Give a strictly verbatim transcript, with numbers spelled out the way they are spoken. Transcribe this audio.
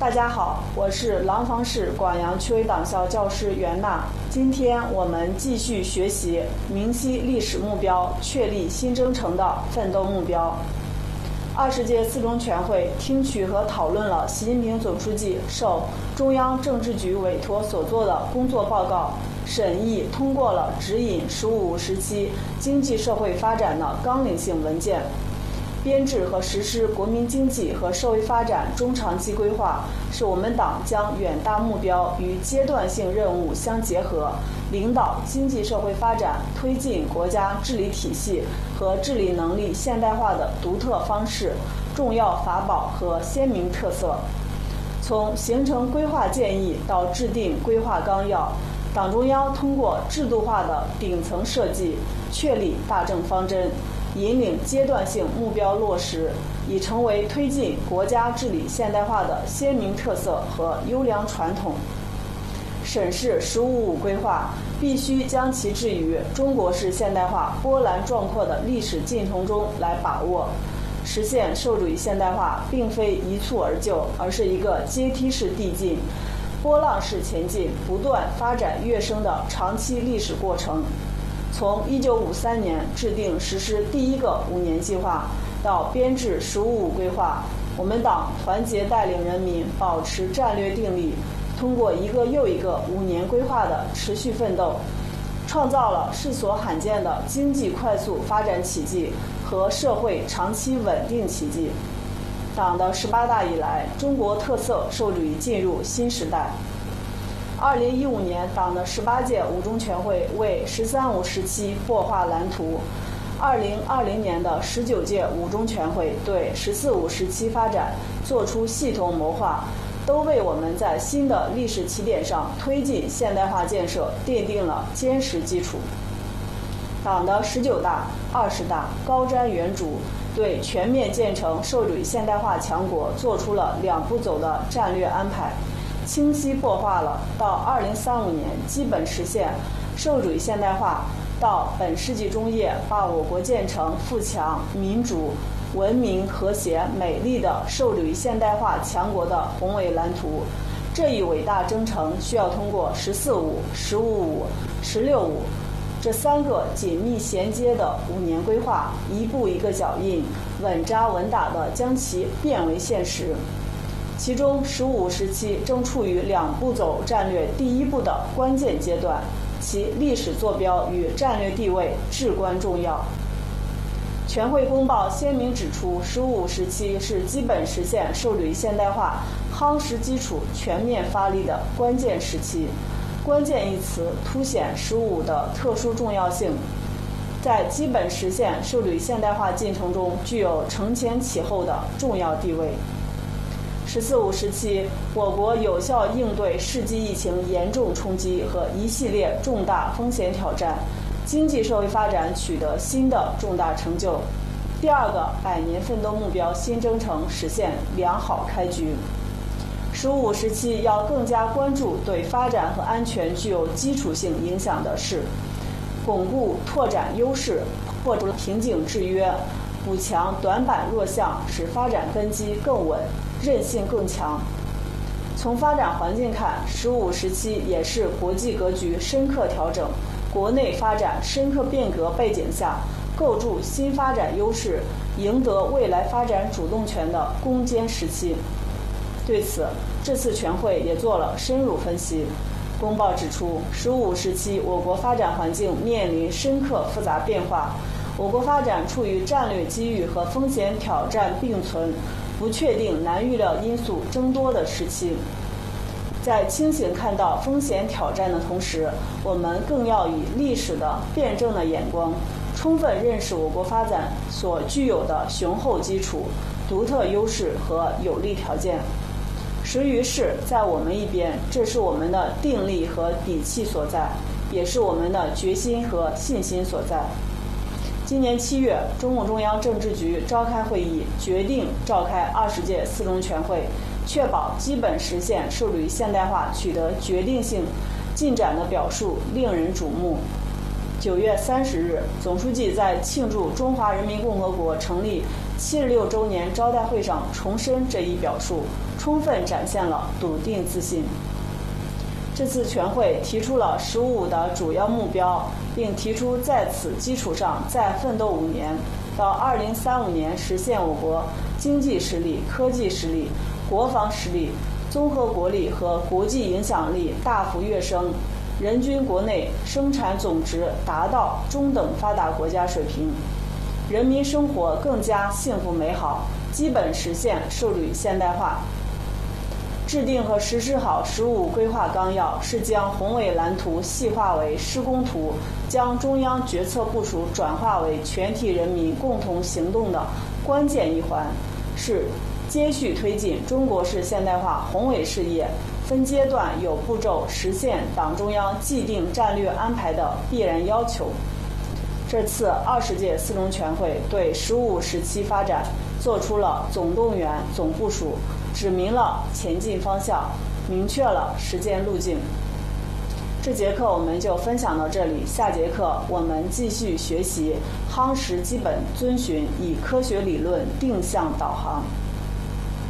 大家好，我是廊坊市广阳区委党校教师袁娜。今天我们继续学习明晰历史目标，确立新征程的奋斗目标。二十届四中全会听取和讨论了习近平总书记受中央政治局委托所做的工作报告，审议通过了指引“十五五”时期经济社会发展的纲领性文件。编制和实施国民经济和社会发展中长期规划，是我们党将远大目标与阶段性任务相结合，领导经济社会发展推进国家治理体系和治理能力现代化的独特方式、重要法宝和鲜明特色。从形成规划建议到制定规划纲要，党中央通过制度化的顶层设计，确立大政方针，引领阶段性目标落实，已成为推进国家治理现代化的鲜明特色和优良传统。审视“十五五”规划，必须将其置于中国式现代化波澜壮阔的历史进程中来把握。实现社会主义现代化并非一蹴而就，而是一个阶梯式递进、波浪式前进、不断发展跃升的长期历史过程。从一九五三年制定实施第一个五年计划到编制“十五五”规划，我们党团结带领人民保持战略定力，通过一个又一个五年规划的持续奋斗，创造了世所罕见的经济快速发展奇迹和社会长期稳定奇迹。党的十八大以来，中国特色社会主义进入新时代。二零一五年，党的十八届五中全会为“十三五”时期擘画蓝图。二零二零年的十九届五中全会对“十四五”时期发展作出系统谋划，都为我们在新的历史起点上推进现代化建设奠定了坚实基础。党的十九大、二十大高瞻远瞩，对全面建成社会主义现代化强国做出了两步走的战略安排，清晰擘画了到二零三五年基本实现社会主义现代化，到本世纪中叶把我国建成富强、民主、文明、和谐、美丽的社会主义现代化强国的宏伟蓝图。这一伟大征程需要通过“十四五”、“十五五”、“十六五”这三个紧密衔接的五年规划，一步一个脚印，稳扎稳打地将其变为现实。其中“十五五”时期正处于两步走战略第一步的关键阶段，其历史坐标与战略地位至关重要。全会公报鲜明指出，“十五五”时期是基本实现社会主义现代化夯实基础全面发力的关键时期。关键一词凸显“十五五”的特殊重要性，在基本实现社会主义现代化进程中具有承前启后的重要地位。十四五时期，我国有效应对世纪疫情严重冲击和一系列重大风险挑战，经济社会发展取得新的重大成就。第二个百年奋斗目标新征程实现良好开局。十五五时期要更加关注对发展和安全具有基础性影响的事，巩固拓展优势，破除瓶颈制约，补强短板弱项，使发展根基更稳，韧性更强。从发展环境看，十五五时期也是国际格局深刻调整、国内发展深刻变革背景下，构筑新发展优势、赢得未来发展主动权的攻坚时期。对此，这次全会也做了深入分析。公报指出，十五五时期我国发展环境面临深刻复杂变化，我国发展处于战略机遇和风险挑战并存、不确定难预料因素增多的时期。在清醒看到风险挑战的同时，我们更要以历史的辩证的眼光，充分认识我国发展所具有的雄厚基础、独特优势和有利条件。时于势在我们一边，这是我们的定力和底气所在，也是我们的决心和信心所在。今年七月，中共中央政治局召开会议，决定召开二十届四中全会，确保基本实现社会主义现代化取得决定性进展的表述令人瞩目。九月三十日，总书记在庆祝中华人民共和国成立七十六周年招待会上重申这一表述，充分展现了笃定自信。这次全会提出了“十五五”的主要目标，并提出在此基础上再奋斗五年，到二零三五年实现我国经济实力、科技实力、国防实力、综合国力和国际影响力大幅跃升，人均国内生产总值达到中等发达国家水平，人民生活更加幸福美好，基本实现受旅现代化。制定和实施好“十五五”规划纲要，是将宏伟蓝图细化为施工图，将中央决策部署转化为全体人民共同行动的关键一环，是接续推进中国式现代化宏伟事业分阶段有步骤实现党中央既定战略安排的必然要求。这次二十届四中全会对“十五五”时期发展做出了总动员、总部署，指明了前进方向，明确了实践路径。这节课我们就分享到这里，下节课我们继续学习夯实基本遵循，以科学理论定向导航。